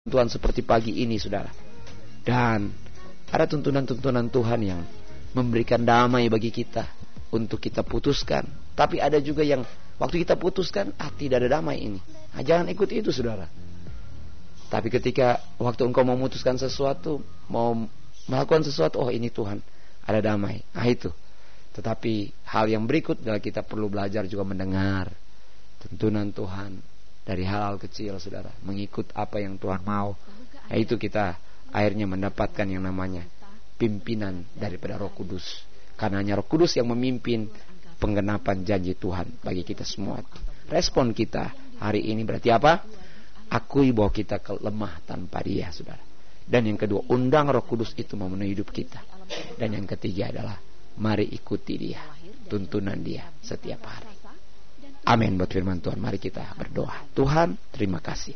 Tuhan seperti pagi ini, saudara. Dan ada tuntunan-tuntunan Tuhan yang memberikan damai bagi kita untuk kita putuskan. Tapi ada juga yang waktu kita putuskan, tidak ada damai ini. Jangan ikuti itu, saudara. Tapi ketika waktu engkau memutuskan sesuatu, mau melakukan sesuatu, ini Tuhan, ada damai. Itu. Tetapi hal yang berikut adalah kita perlu belajar juga mendengar tuntunan Tuhan dari hal-hal kecil, saudara. Mengikut apa yang Tuhan mau. Itu kita akhirnya mendapatkan yang namanya pimpinan daripada Roh Kudus. Karena hanya Roh Kudus yang memimpin penggenapan janji Tuhan bagi kita semua. Respon kita hari ini berarti apa? Akui bahwa kita lemah tanpa Dia, saudara. Dan yang kedua, undang Roh Kudus itu memenuhi hidup kita. Dan yang ketiga adalah mari ikuti Dia, tuntunan Dia setiap hari. Amin. Buat firman Tuhan, mari kita berdoa. Tuhan, terima kasih.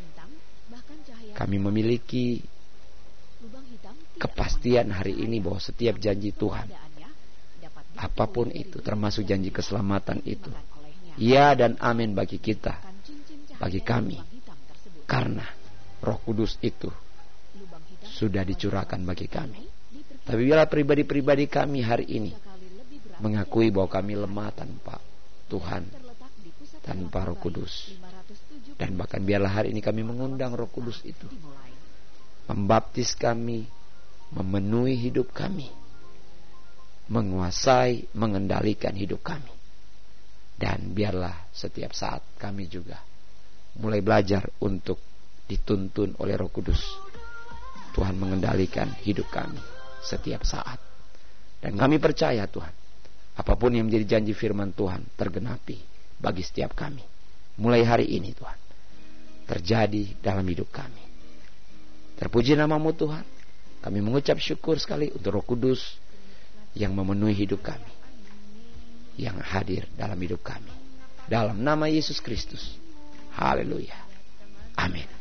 Kami memiliki kepastian hari ini bahwa setiap janji Tuhan, apapun itu, termasuk janji keselamatan itu, ya dan amin bagi kita, bagi kami. Karena Roh Kudus itu sudah dicurahkan bagi kami. Tapi bila pribadi-pribadi kami hari ini mengakui bahwa kami lemah tanpa Tuhan, tanpa Roh Kudus, dan bahkan biarlah hari ini kami mengundang Roh Kudus itu membaptis kami, memenuhi hidup kami, menguasai, mengendalikan hidup kami. Dan biarlah setiap saat kami juga mulai belajar untuk dituntun oleh Roh Kudus. Tuhan mengendalikan hidup kami setiap saat. Dan kami percaya, Tuhan, apapun yang menjadi janji firman Tuhan tergenapi bagi setiap kami. Mulai hari ini, Tuhan, terjadi dalam hidup kami. Terpuji nama-Mu, Tuhan. Kami mengucap syukur sekali untuk Roh Kudus yang memenuhi hidup kami, yang hadir dalam hidup kami. Dalam nama Yesus Kristus. Haleluya. Amin.